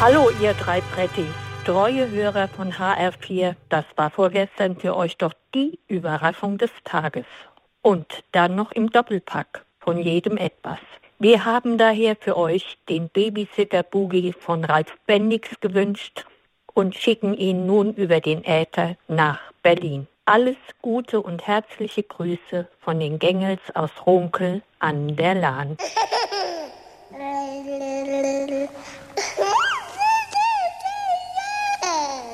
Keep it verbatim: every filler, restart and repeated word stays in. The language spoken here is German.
Hallo ihr drei Prättis, treue Hörer von H R vier, das war vorgestern für euch doch die Überraschung des Tages. Und dann noch im Doppelpack, von jedem etwas. Wir haben daher für euch den Babysitter-Boogie von Ralf Bendix gewünscht und schicken ihn nun über den Äther nach Berlin. Alles Gute und herzliche Grüße von den Gängels aus Runkel an der Lahn.